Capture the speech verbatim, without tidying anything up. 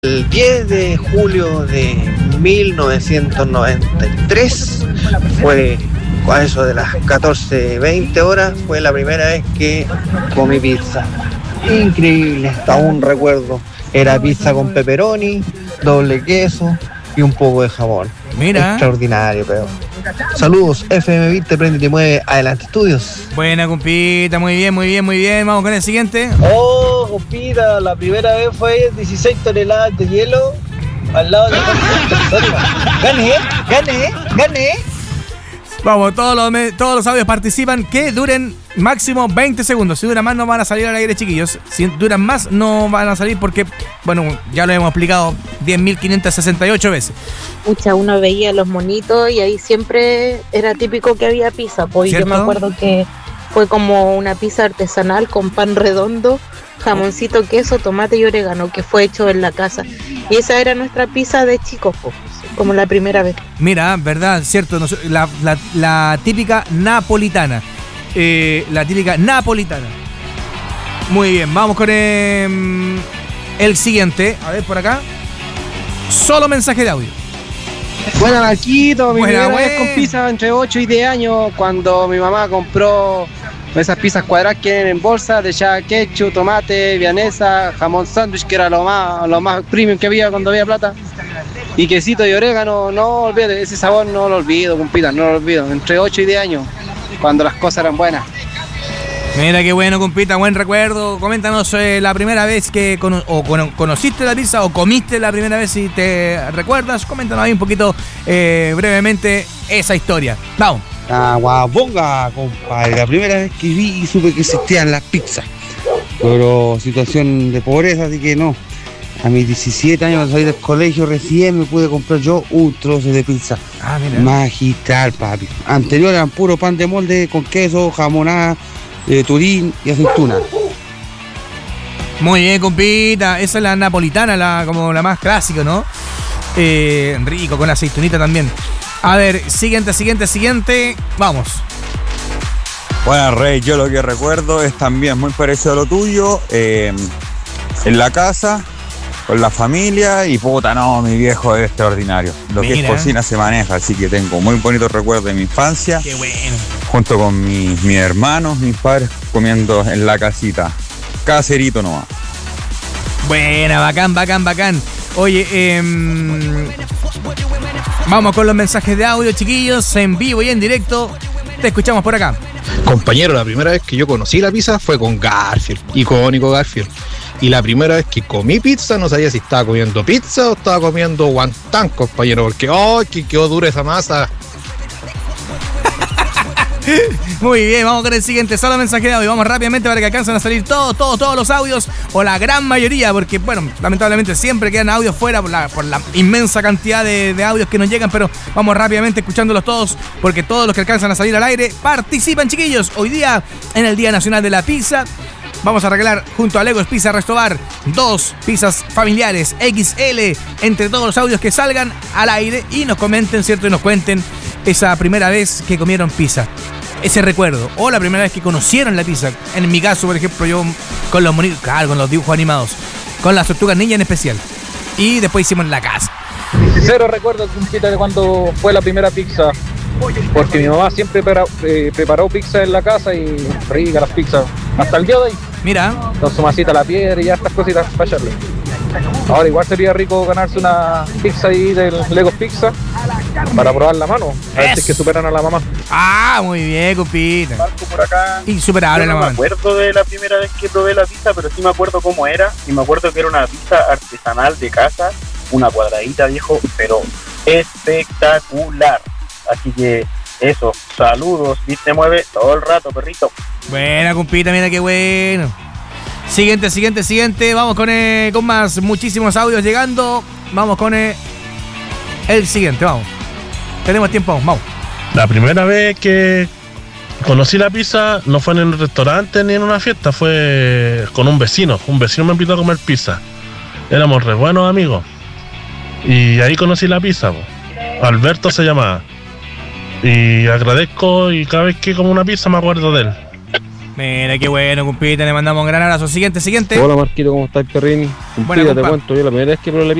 El diez de julio de mil novecientos noventa y tres fue a eso de las catorce veinte horas, fue la primera vez que comí pizza. Increíble, aún recuerdo. Era pizza con pepperoni, doble queso y un poco de jamón. Mira. Extraordinario, pero. Saludos, F M veinte, prende y te mueve. Adelante, estudios. Buena, compita, muy bien, muy bien, muy bien. Vamos con el siguiente. Oh, compita, la primera vez fue dieciséis toneladas de hielo al lado de la Gané, gané, gané. Vamos, todos los, todos los audios participan que duren máximo veinte segundos. Si duran más no van a salir al aire, chiquillos. Si duran más no van a salir porque, bueno, ya lo hemos explicado diez mil quinientas sesenta y ocho veces. Pucha, uno veía los monitos y ahí siempre era típico que había pizza. Pues yo me acuerdo que fue como una pizza artesanal con pan redondo, jamoncito, queso, tomate y orégano, que fue hecho en la casa. Y esa era nuestra pizza de chicos, pues, como la primera vez. Mira, verdad, cierto, la, la, la típica napolitana. Eh, la típica napolitana. Muy bien, vamos con eh, el siguiente. A ver, por acá. Solo mensaje de audio. Buena, Marquito, mi Buena, primera buen. vez con pizza entre ocho y diez años, cuando mi mamá compró esas pizzas cuadradas que vienen en bolsa, de echaba ketchup, tomate, vienesa, jamón sándwich, que era lo más, lo más premium que había cuando había plata, y quesito y orégano. No olvides, ese sabor no lo olvido, compita, no lo olvido, entre ocho y diez años, cuando las cosas eran buenas. Mira qué bueno, compita, buen recuerdo. Coméntanos eh, la primera vez que cono- o cono- conociste la pizza o comiste la primera vez, si te recuerdas. Coméntanos ahí un poquito eh, brevemente esa historia. Vamos. Aguabonga, compadre. La primera vez que vi y supe que existían las pizzas. Pero situación de pobreza, así que no. A mis diecisiete años al salir del colegio recién me pude comprar yo un trozo de pizza. Ah, mira. Magistral, papi. Anterior eran puro pan de molde con queso, jamonada, eh, turín y aceituna. Muy bien, compita. Esa es la napolitana, la, como la más clásica, ¿no? Eh, rico, con aceitunita también. A ver, siguiente, siguiente, siguiente. Vamos. Bueno, Rey, yo lo que recuerdo es también muy parecido a lo tuyo. Eh, en la casa, con la familia y puta, no, mi viejo es extraordinario. Lo Mira. que es cocina se maneja, así que tengo muy bonitos recuerdos de mi infancia. Qué bueno. Junto con mi- mis hermanos, mis padres, comiendo en la casita. Caserito nomás. Buena, bacán, bacán, bacán. Oye, eh, vamos con los mensajes de audio, chiquillos, en vivo y en directo. Te escuchamos por acá. Compañero, la primera vez que yo conocí la pizza fue con Garfield, icónico Garfield. Y la primera vez que comí pizza no sabía si estaba comiendo pizza o estaba comiendo guantán, compañero, porque ¡ay, que quedó dura esa masa! Muy bien, vamos con el siguiente, solo mensaje de audio. Vamos rápidamente para que alcancen a salir todos, todos, todos los audios, o la gran mayoría, porque, bueno, lamentablemente siempre quedan audios fuera por la, por la inmensa cantidad de, de audios que nos llegan, pero vamos rápidamente escuchándolos todos, porque todos los que alcanzan a salir al aire participan, chiquillos. Hoy día, en el Día Nacional de la Pizza, vamos a regalar junto a Legos Pizza Resto Bar dos pizzas familiares equis ele entre todos los audios que salgan al aire y nos comenten, ¿cierto? Y nos cuenten esa primera vez que comieron pizza, ese recuerdo, o la primera vez que conocieron la pizza. En mi caso, por ejemplo, yo con los monitos, claro, con los dibujos animados, con las tortugas ninja en especial. Y después hicimos en la casa. Cero recuerdo, compita, de cuando fue la primera pizza, porque mi mamá siempre prepara, eh, preparó pizza en la casa y rica las pizzas. Hasta el día de hoy. Mira. Con su masita a la piedra y ya estas cositas para echarle. Ahora igual sería rico ganarse una pizza ahí del Legos Pizza para probar la mano. A ver si es que superan a la mamá. Ah, muy bien, compita. Marco por acá. Insuperable la Yo no mamá. me acuerdo de la primera vez que probé la pizza, pero sí me acuerdo cómo era. Y me acuerdo que era una pizza artesanal de casa, una cuadradita, viejo, pero espectacular. Así que eso, saludos, viste, mueve todo el rato, perrito. Buena, compita, mira qué bueno. Siguiente, siguiente, siguiente. Vamos con, eh, con más, muchísimos audios llegando. Vamos con eh, el siguiente, vamos. Tenemos tiempo, vamos. La primera vez que conocí la pizza no fue en un restaurante ni en una fiesta, fue con un vecino. Un vecino me invitó a comer pizza. Éramos re buenos amigos. Y ahí conocí la pizza, po. Alberto se llamaba. Y agradezco, y cada vez que como una pizza me acuerdo de él. Mira, qué bueno, compita, le mandamos un gran abrazo. Siguiente, siguiente. Hola Marquito, ¿cómo estás, perrín? Buena, Compita, te compa. cuento, yo la primera vez que probé la